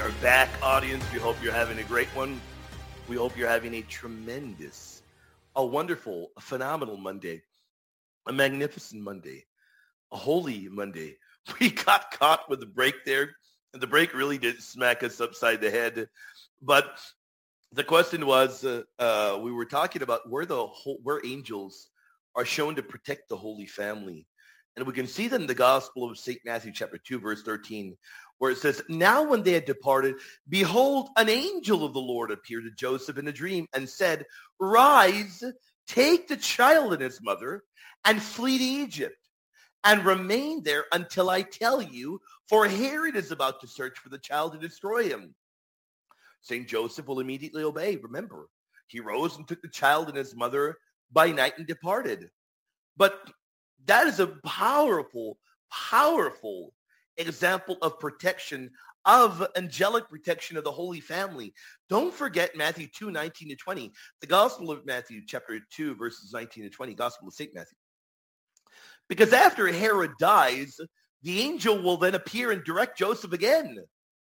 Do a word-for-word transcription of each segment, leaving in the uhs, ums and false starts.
are back, audience. We hope you're having a great one. We hope you're having a tremendous, a wonderful, a phenomenal Monday, a magnificent Monday, a holy Monday. We got caught with the break there, and the break really did smack us upside the head. But the question was, uh, uh, we were talking about where the whole, where angels are shown to protect the Holy Family. And we can see that in the Gospel of Saint Matthew chapter two, verse thirteen, where it says, now when they had departed, behold, an angel of the Lord appeared to Joseph in a dream and said, rise, take the child and his mother and flee to Egypt and remain there until I tell you, for Herod is about to search for the child to destroy him. Saint Joseph will immediately obey. Remember, he rose and took the child and his mother by night and departed. But that is a powerful, powerful example of protection, of angelic protection of the Holy Family. Don't forget Matthew two, nineteen to twenty. The Gospel of Matthew, chapter two, verses nineteen to twenty, Gospel of Saint Matthew. Because after Herod dies, the angel will then appear and direct Joseph again.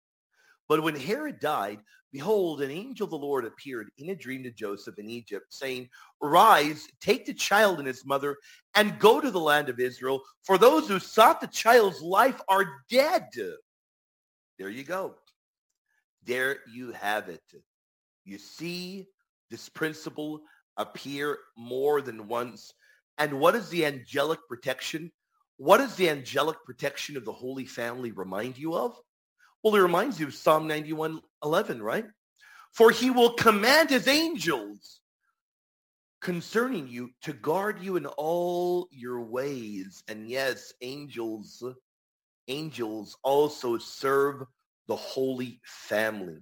But when Herod died, behold, an angel of the Lord appeared in a dream to Joseph in Egypt, saying, rise, take the child and his mother, and go to the land of Israel, for those who sought the child's life are dead. There you go. There you have it. You see this principle appear more than once. And what is the angelic protection? What does the angelic protection of the Holy Family remind you of? Well, it reminds you of Psalm ninety-one eleven, right? For he will command his angels concerning you to guard you in all your ways. And yes, angels, angels also serve the Holy Family.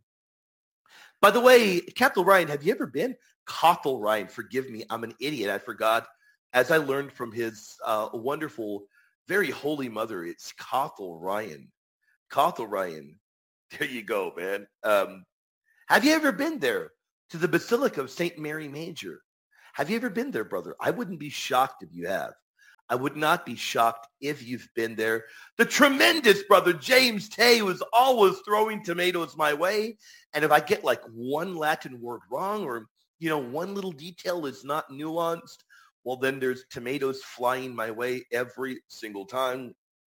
By the way, Cathal Ryan, have you ever been? Cathal Ryan, forgive me, I'm an idiot. I forgot. As I learned from his uh, wonderful, very holy mother, it's Cathal Ryan. Cathal Ryan. There you go, man. Um, have you ever been there to the Basilica of Saint Mary Major? Have you ever been there, brother? I wouldn't be shocked if you have. I would not be shocked if you've been there. The tremendous brother James Tay was always throwing tomatoes my way. And if I get like one Latin word wrong or, you know, one little detail is not nuanced, well, then there's tomatoes flying my way every single time.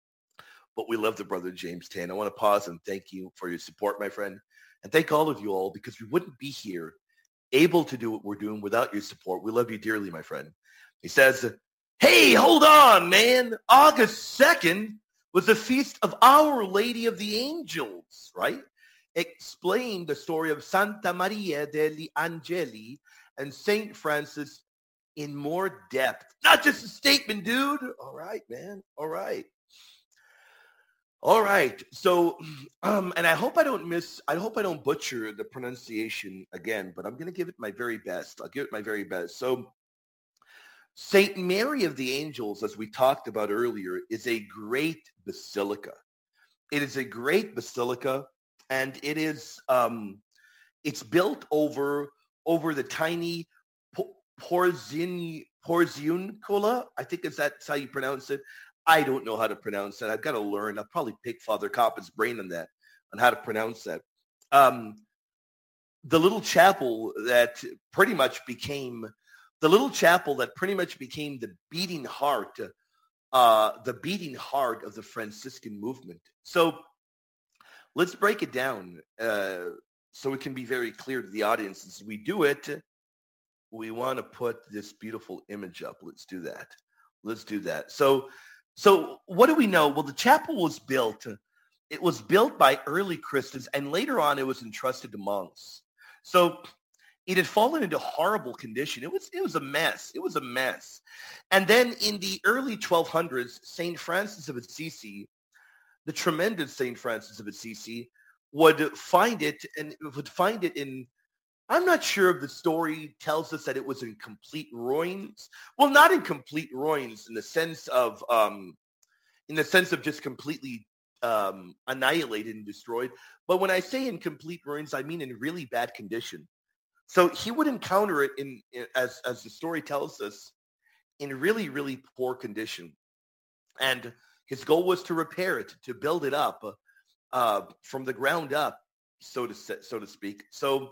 But we love the brother James Tay. And I want to pause and thank you for your support, my friend. And thank all of you all, because we wouldn't be here able to do what we're doing without your support. We love you dearly, my friend. He says, hey, hold on, man. August second was the feast of Our Lady of the Angels, right? Explain the story of Santa Maria degli Angeli and Saint Francis in more depth. Not just a statement, dude. All right, man. All right. All right. So, um, and I hope I don't miss, I hope I don't butcher the pronunciation again, but I'm going to give it my very best. I'll give it my very best. So Saint Mary of the Angels, as we talked about earlier, is a great basilica. It is a great basilica, and it is, um, it's built over, over the tiny Porzin, Porziuncola. I think is that's how you pronounce it. I don't know how to pronounce that. I've got to learn. I'll probably pick Father Coppa's brain on that, on how to pronounce that. Um, the little chapel that pretty much became, the little chapel that pretty much became the beating heart, uh, the beating heart of the Franciscan movement. So let's break it down uh, so it can be very clear to the audience. As we do it, we want to put this beautiful image up. Let's do that. Let's do that. So, So what do we know? Well, the chapel was built. It was built by early Christians, and later on it was entrusted to monks. So it had fallen into horrible condition. It was it was a mess. It was a mess. And then in the early twelve hundreds, Saint Francis of Assisi, the tremendous Saint Francis of Assisi, would find it and would find it in, I'm not sure if the story tells us that it was in complete ruins. Well, not in complete ruins in the sense of, um, in the sense of just completely um, annihilated and destroyed. But when I say in complete ruins, I mean in really bad condition. So he would encounter it in, in as as the story tells us, in really, really poor condition. And his goal was to repair it, to build it up uh, from the ground up. so to so to speak. So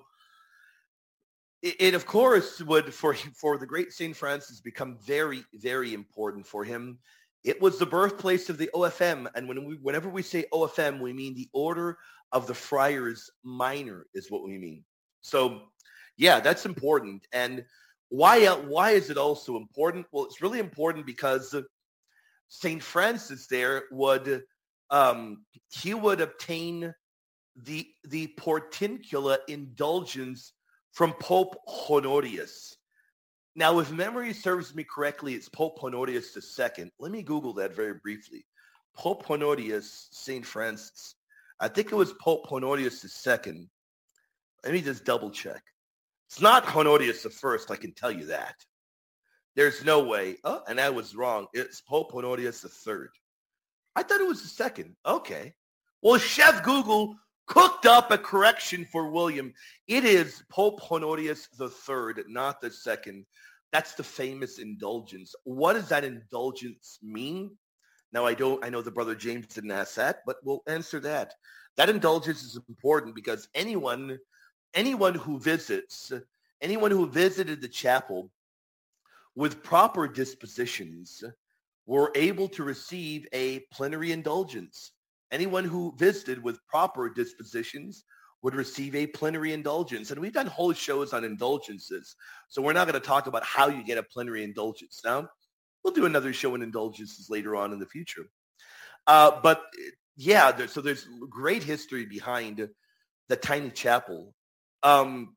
it, it of course would for for the great Saint Francis become very very important for him. It was the birthplace of the O F M, and when we whenever we say O F M, we mean the Order of the Friars Minor is what we mean. So yeah, that's important. And why why is it also important? Well, it's really important because Saint Francis there would um, he would obtain the the Portiuncula indulgence from Pope Honorius. Now, if memory serves me correctly, it's Pope Honorius the Second. Let me Google that very briefly. Pope Honorius, Saint Francis. I think it was Pope Honorius the Second. Let me just double check. It's not Honorius the First, I can tell you that. There's no way. Oh, and I was wrong. It's Pope Honorius the Third. I thought it was the second. Okay. Well, Chef Google cooked up a correction for William. It is Pope Honorius the Third, not the second. That's the famous indulgence. What does that indulgence mean? Now, I don't, I know the brother James didn't ask that, but we'll answer that. That indulgence is important because anyone, anyone who visits, anyone who visited the chapel with proper dispositions were able to receive a plenary indulgence. Anyone who visited with proper dispositions would receive a plenary indulgence. And we've done whole shows on indulgences. So we're not going to talk about how you get a plenary indulgence. Now, we'll do another show on indulgences later on in the future. Uh, but yeah, there, so there's great history behind the tiny chapel. Um,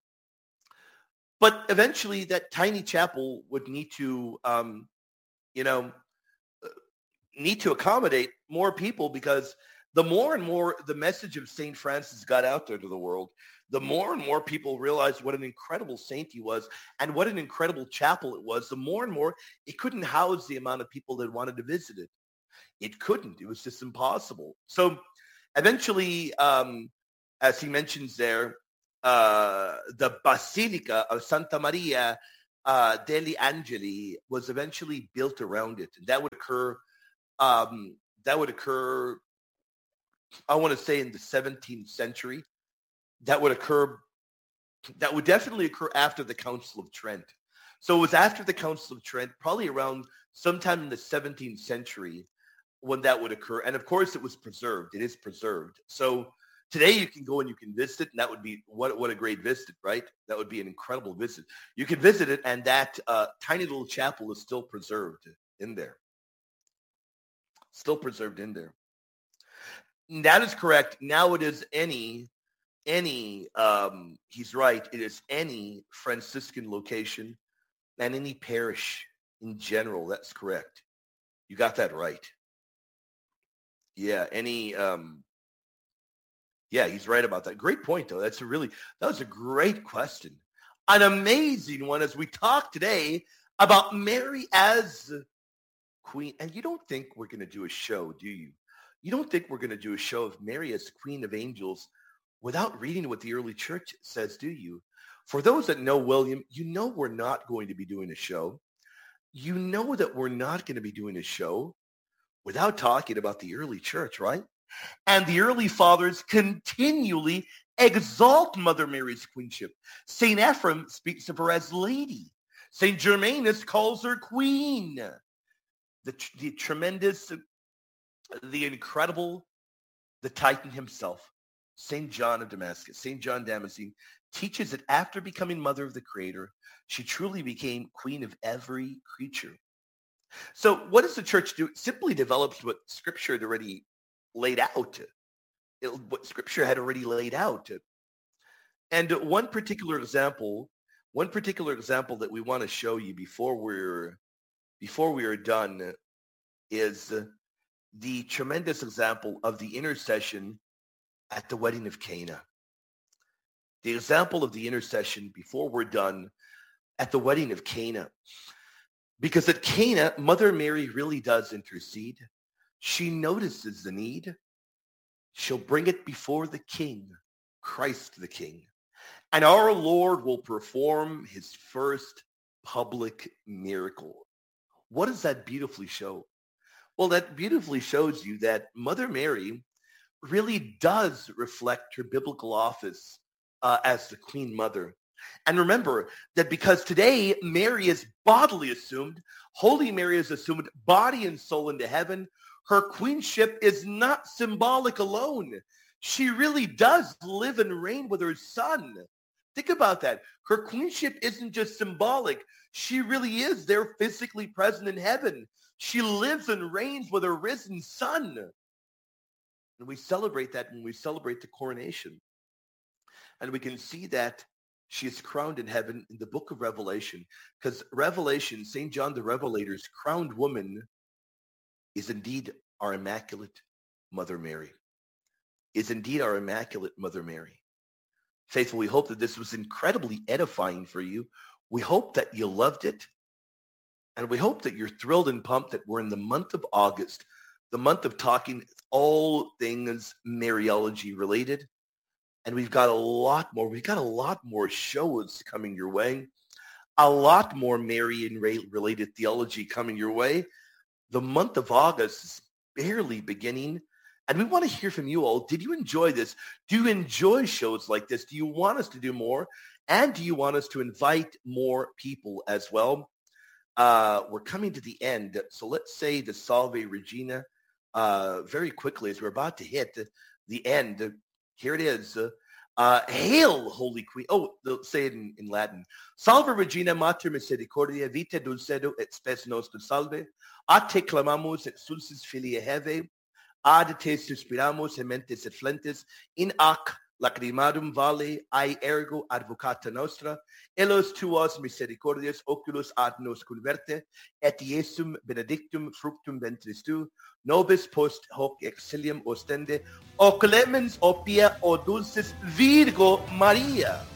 but eventually that tiny chapel would need to, um, you know, need to accommodate more people because the more and more the message of Saint Francis got out there to the world, the more and more people realized what an incredible saint he was and what an incredible chapel it was, the more and more it couldn't house the amount of people that wanted to visit it. It couldn't. It was just impossible. So eventually, um, as he mentions there, uh, the Basilica of Santa Maria uh, degli Angeli was eventually built around it. And that would occur Um, that would occur, I want to say, in the seventeenth century. That would occur, that would definitely occur after the Council of Trent. So it was after the Council of Trent, probably around sometime in the seventeenth century when that would occur. And of course, it was preserved. It is preserved. So today you can go and you can visit it, and that would be, what, what a great visit, right? That would be an incredible visit. You can visit it, and that uh, tiny little chapel is still preserved in there. Still preserved in there. And that is correct. Now it is any, any, um, he's right, it is any Franciscan location and any parish in general. That's correct. You got that right. Yeah, any, um, yeah, he's right about that. Great point, though. That's a really, that was a great question. An amazing one as we talk today about Mary as Queen. And you don't think we're going to do a show, do you? You don't think we're going to do a show of Mary as Queen of Angels without reading what the early church says, do you? For those that know William, you know we're not going to be doing a show. You know that we're not going to be doing a show without talking about the early church, right? And the early fathers continually exalt Mother Mary's queenship. Saint Ephrem speaks of her as lady. Saint Germanus calls her queen. The, the tremendous, the incredible, the Titan himself, Saint John of Damascus, Saint John Damascene, teaches that after becoming mother of the Creator, she truly became queen of every creature. So what does the church do? It simply develops what Scripture had already laid out. It, what Scripture had already laid out. And one particular example, one particular example that we want to show you before we're before we are done is the tremendous example of the intercession at the wedding of Cana. The example of the intercession before we're done at the wedding of Cana. Because at Cana, Mother Mary really does intercede. She notices the need. She'll bring it before the King, Christ the King. And our Lord will perform his first public miracle. What does that beautifully show? Well, that beautifully shows you that Mother Mary really does reflect her biblical office uh, as the Queen Mother. And remember that because today Mary is bodily assumed, Holy Mary is assumed body and soul into heaven, her queenship is not symbolic alone. She really does live and reign with her Son. Think about that. Her queenship isn't just symbolic. She really is there physically present in heaven. She lives and reigns with her risen Son. And we celebrate that when we celebrate the coronation. And we can see that she is crowned in heaven in the book of Revelation, because Revelation, Saint John the Revelator's crowned woman is indeed our Immaculate Mother Mary, is indeed our Immaculate Mother Mary. Faithful, we hope that this was incredibly edifying for you. We hope that you loved it. And we hope that you're thrilled and pumped that we're in the month of August, the month of talking all things Mariology related. And we've got a lot more. We've got a lot more shows coming your way. A lot more Marian-related theology coming your way. The month of August is barely beginning. And we want to hear from you all. Did you enjoy this? Do you enjoy shows like this? Do you want us to do more? And do you want us to invite more people as well? Uh, we're coming to the end. So let's say the Salve Regina uh, very quickly as we're about to hit the end. Here it is. Uh, Hail, Holy Queen. Oh, they'll say it in, in Latin. Salve Regina Mater Misericordia, vita dulcedo et spes nostrum salve. A te clamamus et sulcis filia heve. Ad te suspiramus gementes et flentes. In ac lacrimarum vale, ai ergo advocata nostra. Elos tuos misericordias oculos ad nos converte. Et Iesum benedictum fructum ventris tu. Nobis post hoc exilium ostende, o clemens, o pia, o dulcis Virgo Maria.